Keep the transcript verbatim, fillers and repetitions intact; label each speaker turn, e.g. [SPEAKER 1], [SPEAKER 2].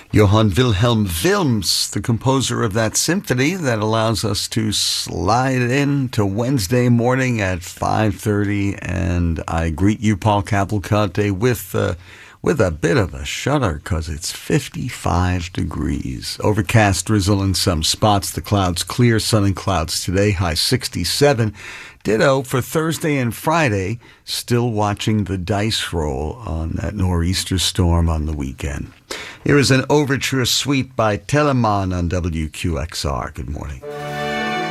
[SPEAKER 1] Johann Wilhelm Wilms, the composer of that symphony that allows us to slide in to Wednesday morning at five thirty. And I greet you, Paul Cavalcante, with uh, with a bit of a shudder because it's fifty-five degrees. Overcast, drizzle in some spots. The clouds clear, sun and clouds today, high sixty-seven. Ditto for Thursday and Friday, still watching the dice roll on that nor'easter storm on the weekend. Here is an overture suite by Telemann on W Q X R. Good morning.